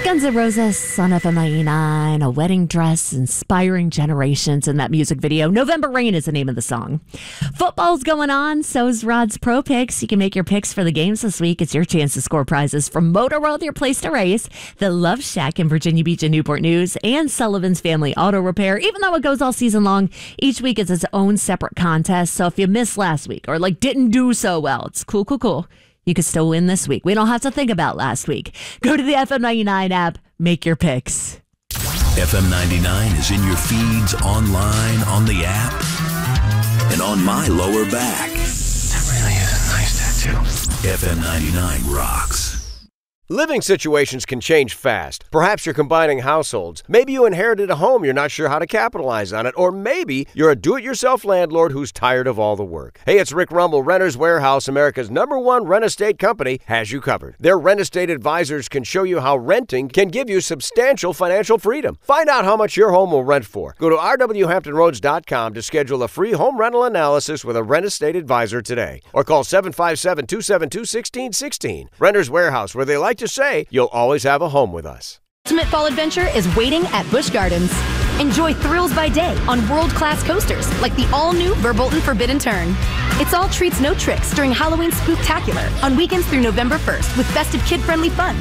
Guns N' Roses on FM 99, A Wedding Dress, inspiring generations in that music video. November Rain is the name of the song. Football's going on, so's Rod's Pro Picks. You can make your picks for the games this week. It's your chance to score prizes from Motor World, your place to race, the Love Shack in Virginia Beach and Newport News, and Sullivan's Family Auto Repair. Even though it goes all season long, each week is its own separate contest. So if you missed last week or didn't do so well, it's cool. You can still win this week. We don't have to think about last week. Go to the FM 99 app. Make your picks. FM 99 is in your feeds, online, on the app, and on my lower back. That really is a nice tattoo. FM 99 rocks. Living situations can change fast. Perhaps you're combining households. Maybe you inherited a home you're not sure how to capitalize on it. Or maybe you're a do-it-yourself landlord who's tired of all the work. Hey, it's Rick Rumble. Renters Warehouse, America's #1 rent estate company, has you covered. Their rent estate advisors can show you how renting can give you substantial financial freedom. Find out how much your home will rent for. Go to rwhamptonroads.com to schedule a free home rental analysis with a rent estate advisor today. Or call 757-272-1616. Renters Warehouse, where they like to say, you'll always have a home with us. Ultimate fall adventure is waiting at Busch Gardens. Enjoy thrills by day on world-class coasters like the all-new Verbolten Forbidden Turn. It's all treats, no tricks during Halloween Spooktacular on weekends through November 1st with festive kid-friendly fun.